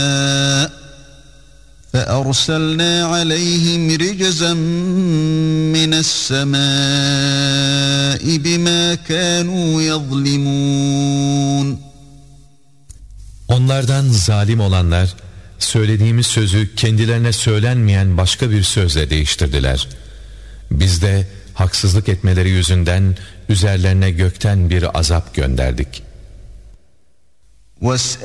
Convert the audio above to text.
فَأَرْسَلْنَا عَلَيْهِمْ رِجْزًا مِّنَ السَّمَاءِ بِمَا كَانُوا يَظْلِمُونَ. Onlardan zalim olanlar, söylediğimiz sözü kendilerine söylenmeyen başka bir sözle değiştirdiler. Biz de haksızlık etmeleri yüzünden üzerlerine gökten bir azap gönderdik.